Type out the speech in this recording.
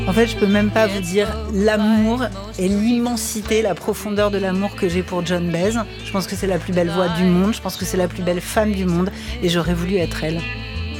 En fait, je peux même pas vous dire l'amour et l'immensité, la profondeur de l'amour que j'ai pour Joan Baez. Je pense que c'est la plus belle voix du monde, je pense que c'est la plus belle femme du monde et j'aurais voulu être elle.